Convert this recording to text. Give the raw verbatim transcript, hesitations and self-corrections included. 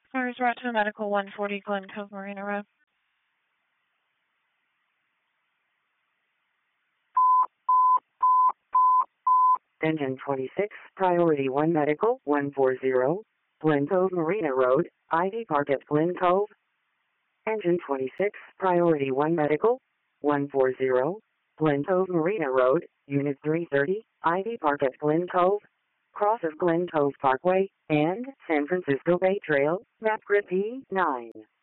Cars brought to Medical one forty Glen Cove Marina Road. Engine twenty-six, Priority one Medical, one forty, Glen Cove Marina Road, I V Park at Glen Cove. Engine twenty-six, Priority one Medical, one forty, Glen Cove Marina Road, Unit three thirty, I V Park at Glen Cove, cross of Glen Cove Parkway, and San Francisco Bay Trail, map grid P nine.